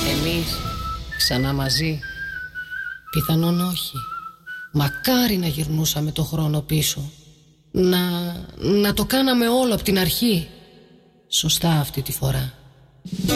Εμείς ξανά μαζί? Πιθανόν όχι. Μακάρι να γυρνούσαμε το χρόνο πίσω. Να το κάναμε όλο από την αρχή. Σωστά αυτή τη φορά.